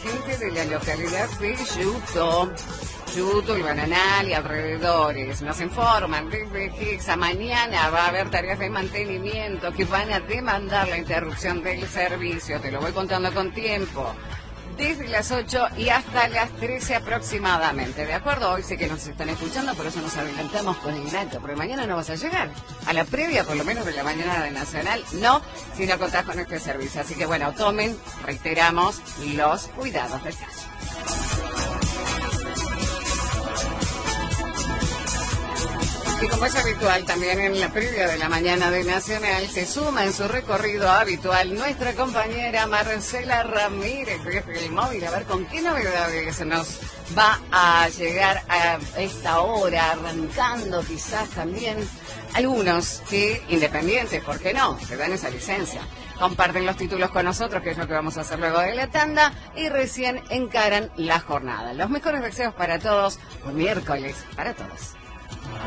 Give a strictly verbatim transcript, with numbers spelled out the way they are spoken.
gente de la localidad de Yuto. Yuto, el Bananal y alrededores. Nos informan desde que esa mañana va a haber tareas de mantenimiento que van a demandar la interrupción del servicio. Te lo voy contando con tiempo. Desde las ocho y hasta las trece aproximadamente. ¿De acuerdo? Hoy sé que nos están escuchando, por eso nos adelantamos con el dato. Porque mañana no vas a llegar. A la previa, por lo menos de la mañana de Nacional, no, si no contás con este servicio. Así que bueno, tomen, reiteramos, los cuidados del caso. Y como es habitual, también en la previa de la mañana de Nacional, se suma en su recorrido habitual nuestra compañera Marcela Ramírez desde el móvil. A ver con qué novedades nos va a llegar a esta hora, arrancando quizás también algunos que, independientes, ¿por qué no?, se dan esa licencia. Comparten los títulos con nosotros, que es lo que vamos a hacer luego de la tanda, y recién encaran la jornada. Los mejores deseos para todos, un miércoles para todos.